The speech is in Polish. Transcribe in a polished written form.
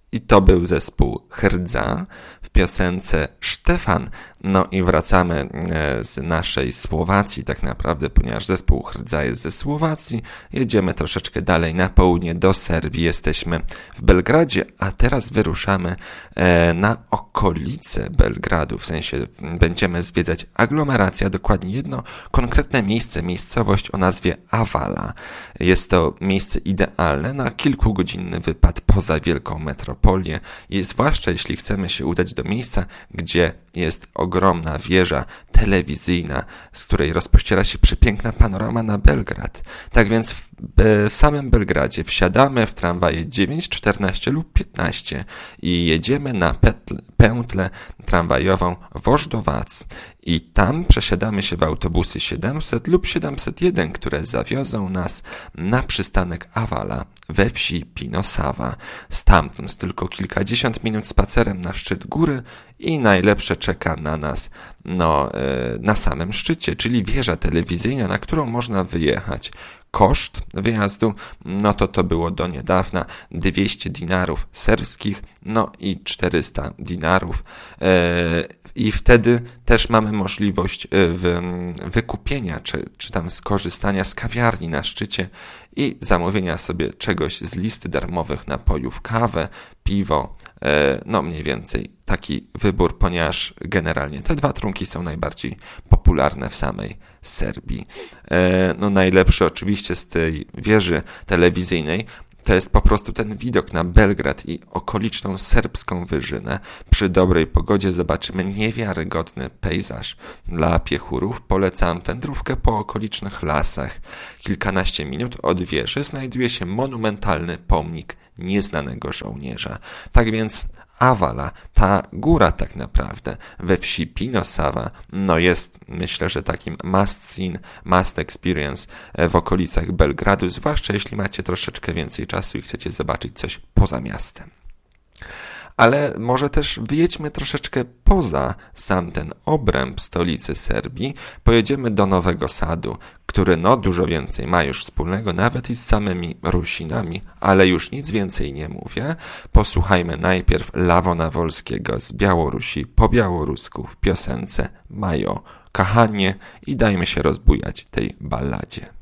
I to był zespół Hrdza w piosence Sztefan. No i wracamy z naszej Słowacji tak naprawdę, ponieważ zespół Hrdza jest ze Słowacji. Jedziemy troszeczkę dalej na południe do Serbii. Jesteśmy w Belgradzie, a teraz wyruszamy na okolice Belgradu. W sensie będziemy zwiedzać aglomerację, a dokładnie jedno konkretne miejsce, miejscowość o nazwie Avala. Jest to miejsce idealne na kilkugodzinny wypad poza wielką metropolię, i zwłaszcza jeśli chcemy się udać do miejsca, gdzie jest ogromna wieża telewizyjna, z której rozpościera się przepiękna panorama na Belgrad. Tak więc w samym Belgradzie wsiadamy w tramwaje 9, 14 lub 15 i jedziemy na pętlę tramwajową Wożdowac. I tam przesiadamy się w autobusy 700 lub 701, które zawiozą nas na przystanek Avala we wsi Pinosava. Stamtąd tylko kilkadziesiąt minut spacerem na szczyt góry i najlepsze czeka na nas na samym szczycie, czyli wieża telewizyjna, na którą można wyjechać. Koszt wyjazdu, to było do niedawna 200 dinarów serbskich, i 400 dinarów. I wtedy też mamy możliwość wykupienia, czy tam skorzystania z kawiarni na szczycie i zamówienia sobie czegoś z listy darmowych napojów, kawę, piwo, mniej więcej taki wybór, ponieważ generalnie te dwa trunki są najbardziej popularne w samej Serbii. Najlepszy oczywiście z tej wieży telewizyjnej to jest po prostu ten widok na Belgrad i okoliczną serbską wyżynę. Przy dobrej pogodzie zobaczymy niewiarygodny pejzaż. Dla piechurów polecam wędrówkę po okolicznych lasach. Kilkanaście minut od wieży znajduje się monumentalny pomnik nieznanego żołnierza. Tak więc Avala, ta góra tak naprawdę we wsi Pinosava, jest, myślę, że takim must seen, must experience w okolicach Belgradu, zwłaszcza jeśli macie troszeczkę więcej czasu i chcecie zobaczyć coś poza miastem. Ale może też wyjedźmy troszeczkę poza sam ten obręb stolicy Serbii. Pojedziemy do Nowego Sadu, który dużo więcej ma już wspólnego nawet i z samymi Rusinami, ale już nic więcej nie mówię. Posłuchajmy najpierw Lawona Wolskiego z Białorusi po białorusku w piosence Majo Kochanie i dajmy się rozbujać tej balladzie.